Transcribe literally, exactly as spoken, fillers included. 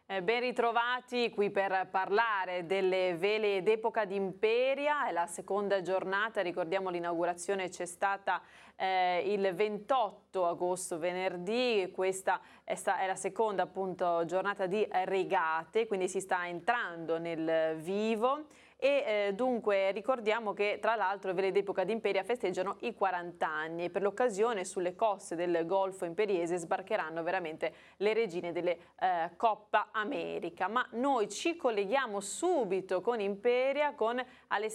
Eh, ben ritrovati qui per parlare delle vele d'epoca d'Imperia, è la seconda giornata, ricordiamo l'inaugurazione c'è stata eh, il ventotto agosto, venerdì, questa è, sta, è la seconda appunto giornata di regate, quindi si sta entrando nel vivo. E eh, dunque ricordiamo che tra l'altro le vele d'epoca d'Imperia festeggiano i quaranta anni e per l'occasione sulle coste del Golfo Imperiese sbarcheranno veramente le regine delle eh, Coppa America. Ma noi ci colleghiamo subito con Imperia, con Alessandra